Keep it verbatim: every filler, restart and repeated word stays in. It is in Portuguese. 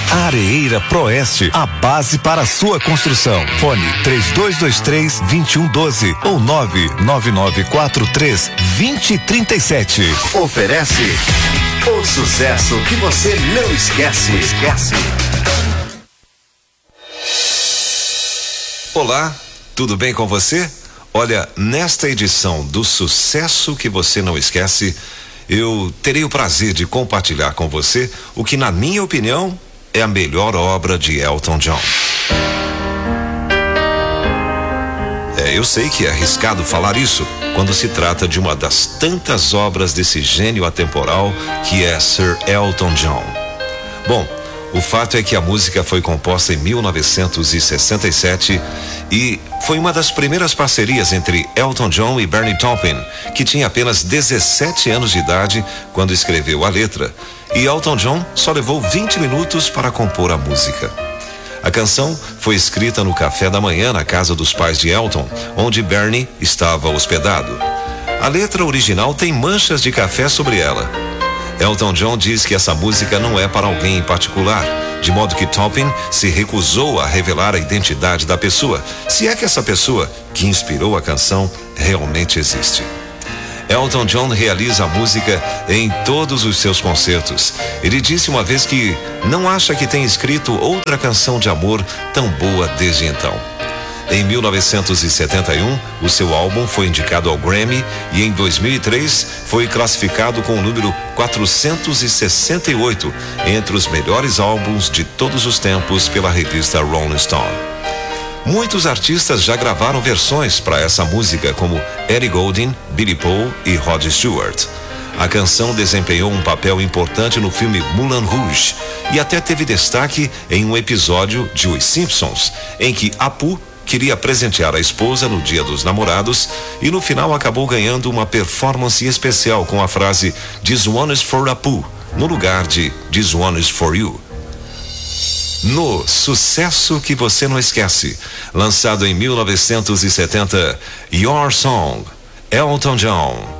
Areeira Proeste, a base para a sua construção. Fone três dois dois três, dois um um dois ou nove nove nove quatro três, dois zero três sete. Oferece o sucesso que você não esquece. Esquece. Olá, tudo bem com você? Olha, nesta edição do Sucesso que Você Não Esquece, eu terei o prazer de compartilhar com você o que, na minha opinião, é a melhor obra de Elton John. É, eu sei que é arriscado falar isso quando se trata de uma das tantas obras desse gênio atemporal que é Sir Elton John. Bom, o fato é que a música foi composta em mil novecentos e sessenta e sete e foi uma das primeiras parcerias entre Elton John e Bernie Taupin, que tinha apenas dezessete anos de idade quando escreveu a letra, e Elton John só levou vinte minutos para compor a música. A canção foi escrita no café da manhã na casa dos pais de Elton, onde Bernie estava hospedado. A letra original tem manchas de café sobre ela. Elton John diz que essa música não é para alguém em particular, de modo que Taupin se recusou a revelar a identidade da pessoa, se é que essa pessoa que inspirou a canção realmente existe. Elton John realiza a música em todos os seus concertos. Ele disse uma vez que não acha que tenha escrito outra canção de amor tão boa desde então. Em mil novecentos e setenta e um, o seu álbum foi indicado ao Grammy e em dois mil e três foi classificado com o número quatrocentos e sessenta e oito entre os melhores álbuns de todos os tempos pela revista Rolling Stone. Muitos artistas já gravaram versões para essa música, como Ellie Goulding, Billy Paul e Rod Stewart. A canção desempenhou um papel importante no filme Moulin Rouge e até teve destaque em um episódio de Os Simpsons, em que Apu queria presentear a esposa no Dia dos Namorados e no final acabou ganhando uma performance especial com a frase "This one is for Apu", no lugar de "This one is for you". No Sucesso que Você Não Esquece, lançado em mil novecentos e setenta, Your Song, Elton John.